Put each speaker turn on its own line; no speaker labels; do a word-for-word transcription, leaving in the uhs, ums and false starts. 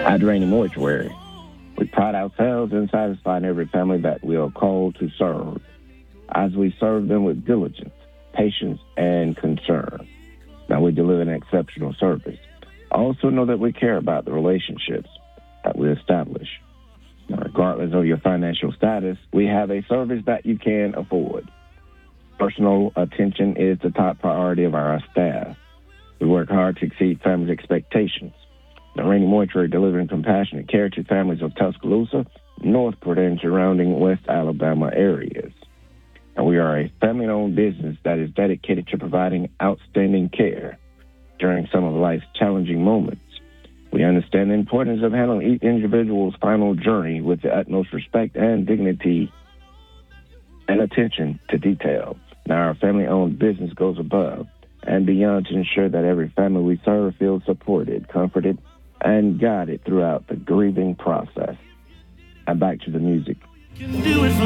At Rainy Mortuary, we pride ourselves in satisfying every family that we are called to serve, as we serve them with diligence, patience, and concern. Now, we deliver an exceptional service. Also know that we care about the relationships that we establish. Now, regardless of your financial status, we have a service that you can afford. Personal attention is the top priority of our staff. We work hard to exceed families' expectations. The Rainy Mortuary delivering compassionate care to families of Tuscaloosa, Northport, and surrounding West Alabama areas. And we are a family-owned business that is dedicated to providing outstanding care during some of life's challenging moments. We understand the importance of handling each individual's final journey with the utmost respect and dignity and attention to detail. Now, our family-owned business goes above and beyond to ensure that every family we serve feels supported, comforted, and guided throughout the grieving process. And back to the music.
Can do it for